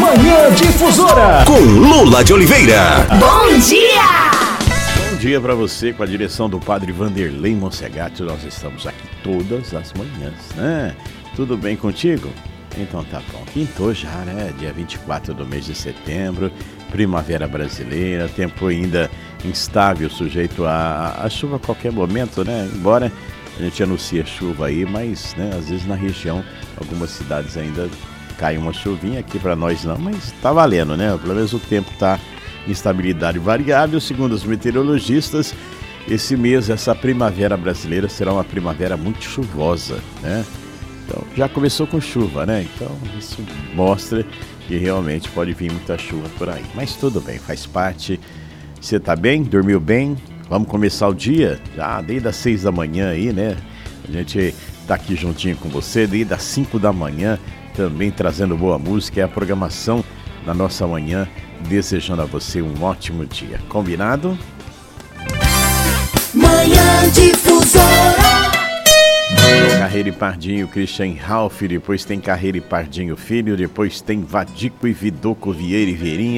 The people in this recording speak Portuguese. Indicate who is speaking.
Speaker 1: Manhã Difusora
Speaker 2: com Lula de Oliveira.
Speaker 3: Bom dia!
Speaker 4: Bom dia para você, com a direção do Padre Vanderlei Monsegatti. Nós estamos aqui todas as manhãs, né? Tudo bem contigo? Então tá bom. Quintou já, né? Dia 24 do mês de setembro, primavera brasileira, tempo ainda instável, sujeito a chuva a qualquer momento, né? Embora a gente anuncie chuva aí, mas, né, às vezes na região, algumas cidades ainda cai uma chuvinha, aqui para nós não, mas tá valendo, né? Pelo menos o tempo tá em estabilidade variável, segundo os meteorologistas. Esse mês, essa primavera brasileira será uma primavera muito chuvosa, né? Então, já começou com chuva, né? Então, isso mostra que realmente pode vir muita chuva por aí. Mas tudo bem, faz parte. Você tá bem? Dormiu bem? Vamos começar o dia? Já desde as 6 da manhã aí, né? A gente tá aqui juntinho com você, desde as 5 da manhã, também trazendo boa música. É a programação da nossa manhã, desejando a você um ótimo dia. Combinado?
Speaker 3: Manhã Difusora.
Speaker 4: Carreira e Pardinho, Christian Ralph, depois tem Carreira e Pardinho Filho, depois tem Vadico e Vidoco Vieira e Vieirinha.